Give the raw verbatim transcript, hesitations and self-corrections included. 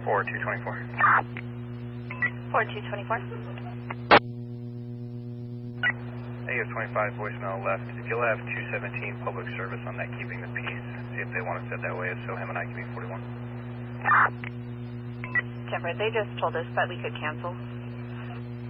four two twenty-four. four two twenty-four. Negative twenty-five, voicemail left. If you'll have two seventeen public service on that, keeping the peace. See if they want it set that way. If so, him and I can be forty-one. Jennifer, they just told us that we could cancel